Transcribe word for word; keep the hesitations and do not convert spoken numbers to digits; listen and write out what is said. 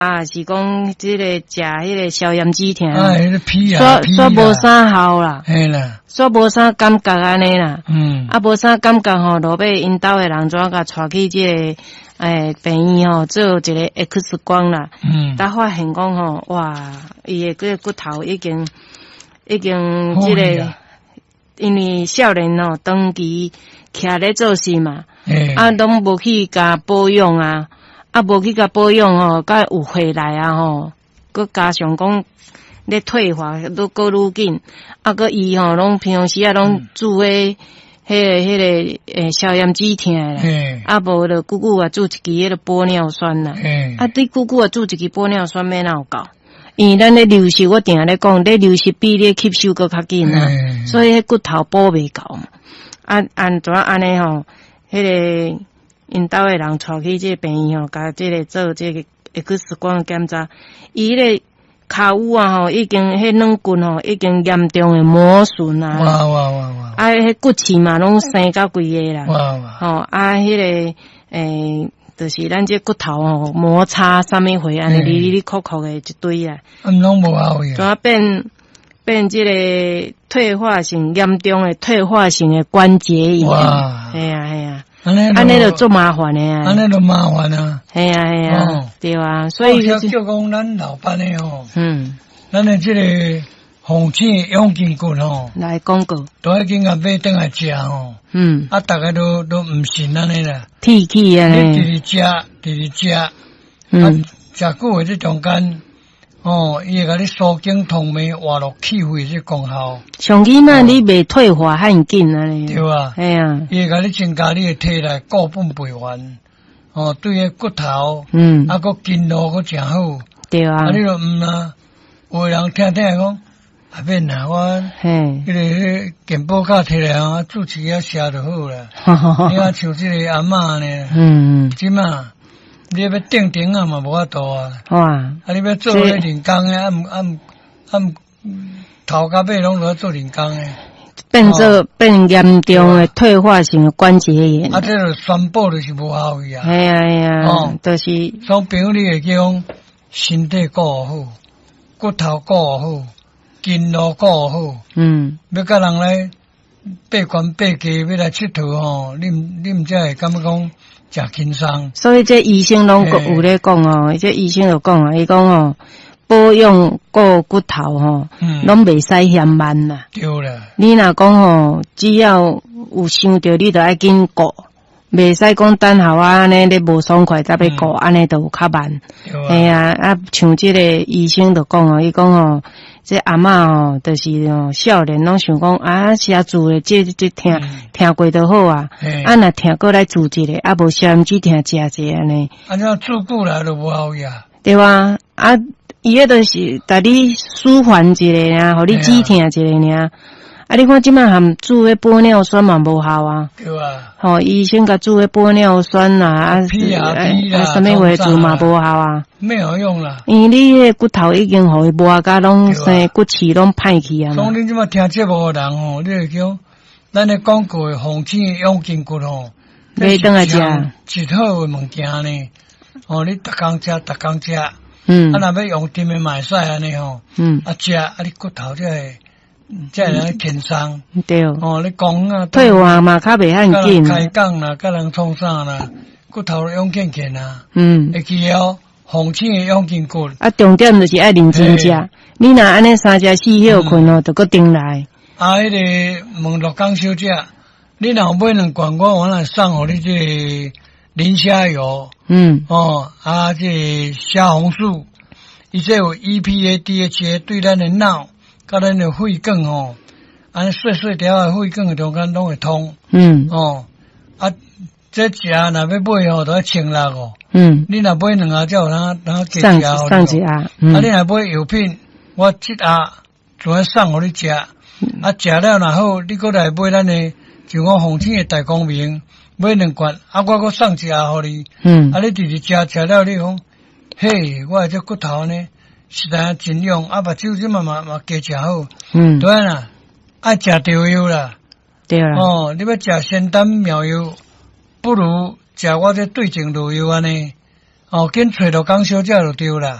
啊，是讲即个食迄个消炎止痛， 啊，迄个皮啊， 煞煞无啥效啦， 嘿啦， 煞无啥感觉安尼啦， 嗯， 啊无啥感觉吼，落尾因兜诶人怎甲带去即个诶病院吼做一个 X 光啦， 嗯， 才发现讲吼，哇，伊诶个骨头已经已经即个，因为少年吼长期徛咧做事嘛，啊拢无去甲保养啊。啊，无去甲保养吼，甲有回来啊吼，佮加上讲咧退化，愈搁愈紧。啊，佮伊吼拢平时啊拢煮诶，迄个迄个诶消炎止痛啦。啊，无就久久啊煮一支迄个玻尿酸啦。啊，你久久啊煮一支玻尿酸免哪有够？因为咱咧流失，我定咧讲，咧流失比咧吸收搁较紧啊。所以迄骨头补袂够嘛。啊，安怎安尼吼？迄个。因兜诶人带去即个病院吼，甲即个做即个 X 光检查，伊迄个骹有啊吼，已经迄软骨吼已经严重诶磨损啊， 哇哇哇哇！ 啊，迄骨刺嘛拢生到规个啦， 哇哇！ 吼啊，迄、那个诶，就是咱这骨头吼摩擦啥物货安尼哩哩哩扣扣诶一堆啊， 啊，拢无效呀， 怎变变即个退化性严重诶退化性诶关节炎， 哇， 系啊系啊。 安尼安尼就做麻烦诶啊！ 安尼就麻烦啊！ 系啊系啊，哦、对啊，所以叫叫讲咱老班诶吼， 嗯， 咱诶即个红青养筋骨吼， 来广告， 都已经甲买倒来食吼， 嗯， 啊，大家都都毋信安尼啦， 铁气安尼， 你直直食，直直食， 嗯， 啊，食久诶，即中间。哦，伊会甲你疏经通脉活络气血即功效。 上起码你袂退化很紧啊咧。 对啊， 系啊。 伊会甲你增加你诶体内固本培元。哦，对个骨头， 嗯， 啊，个筋络个诚好。 对啊。 啊，你著毋啊，有人听听讲，啊免啦，我嘿， 迄个迄健保卡摕来啊，主持啊食就好啦。你看像即个阿嬷呢， 嗯嗯， 即嘛。你要定定啊嘛，无法度啊！ 哇！ 啊，你要做迄人工诶，啊毋啊毋啊毋头甲尾拢要做人工诶， 变做、哦、变严重诶退化性诶关节炎。 啊，这个宣布就是无效去啊！ 系啊系啊，哦，就是。 所以朋友你会讲身体顾好，骨头顾好，筋络顾好。嗯。要甲人来爬悬爬低，要来佚佗吼，你你毋才会感觉讲。真轻松， 所以这医生拢有咧讲哦，这医生就讲啊，伊讲哦，保养顾骨头吼，拢袂使嫌慢啦。 对啦， 你若讲吼，只要有想着，你就爱紧顾，袂使讲等候啊安尼咧无爽快才要顾，安尼就有较慢。系啊，啊像这个医生就讲哦，伊讲哦。这阿嬷哦，就是哦，少年拢想讲啊，写住咧，这这听、嗯、听过就好啊。啊，若听过来住一个，啊，无消炎止痛食一个安尼。 啊，那住久了就无效呀。 对啊，啊，伊迄都是带你舒缓一个啊，互你止痛一个尔。啊，你看即摆含煮迄玻尿酸嘛无效啊。 对啊。 吼、哦，医生甲煮迄玻尿酸啦，啊， 皮啊皮啦， 什么话做嘛无效啊。 没有用啦。 因为你迄骨頭已經互伊磨甲攏生骨刺攏歹去啊。 所以你即擺聽節目嘅人吼，你會講咱嘅廣告嘅紅青養筋骨吼， 買倒來食， 一好嘅物件呢。哦，你逐工食，逐工食。 嗯。 啊，若要用甜嘅買使安尼吼。嗯。啊，食啊，你骨頭才會才會來輕鬆。 對。 哦，你講啊。 退化嘛，較袂遐緊。 開講啦，甲人創啥啦，骨頭養健健啊。 嗯。 會記哦。紅青嘅養筋骨， 啊，重點就是愛認真食。你若安尼三食四歇困哦，就擱頂來。 啊，迄個問六工小姐，你若買兩罐，我我來送互你這個磷蝦油。嗯。哦，啊，這蝦紅素，伊這有 E P A D H A， 對咱嘅腦，甲咱嘅肺管吼，安細細條嘅肺管嘅中間攏會通。嗯。哦，啊。這食若要買吼，都要清力哦。嗯。你若買兩盒，才有通通加食哦。 送一盒。 嗯。啊，你若買藥品，我一盒就要送互你食。嗯。啊，食了若好，你過來買咱的，就講紅青的大光明，買兩罐，啊，我閣送一盒互你。嗯。啊，你直直食，食了你講，嘿，我這骨頭呢，實在真用，啊，目睭即嘛嘛嘛加食好。嗯。對啦，愛食調藥啦。 對啦。 哦，你要食仙丹妙藥。不如食我這對症路藥安尼， 哦，紧找到讲小姐就对啦。